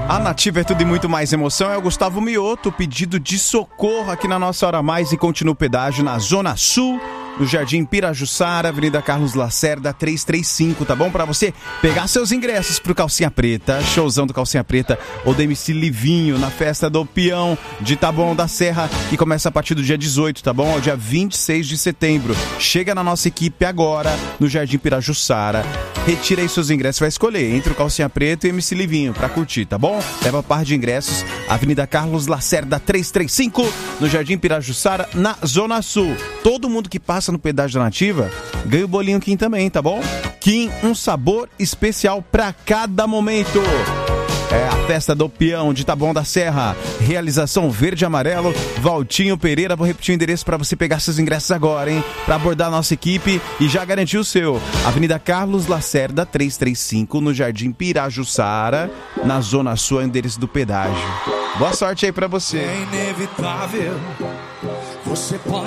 A Nativa é tudo e muito mais emoção. É o Gustavo Mioto, pedido de socorro aqui na nossa Hora Mais, e continua o pedágio na Zona Sul, no Jardim Pirajussara, Avenida Carlos Lacerda 335, tá bom? Pra você pegar seus ingressos pro Calcinha Preta, showzão do Calcinha Preta ou do MC Livinho, na festa do Peão de Taboão da Serra, que começa a partir do dia 18, tá bom? Ao dia 26 de setembro. Chega na nossa equipe agora, no Jardim Pirajussara. Retira aí seus ingressos, vai escolher entre o Calcinha Preta e o MC Livinho pra curtir, tá bom? Leva par de ingressos, Avenida Carlos Lacerda 335, no Jardim Pirajussara, na Zona Sul. Todo mundo que passa no pedágio da Nativa ganha o bolinho Kim também, tá bom? Kim, um sabor especial pra cada momento. É a festa do Peão de Taboão da Serra. Realização Verde e Amarelo, Valtinho Pereira. Vou repetir o endereço para você pegar seus ingressos agora, hein? Para abordar a nossa equipe e já garantir o seu. Avenida Carlos Lacerda 335, no Jardim Pirajussara, na Zona Sul, é o endereço do pedágio. Boa sorte aí para você. É inevitável. Você pode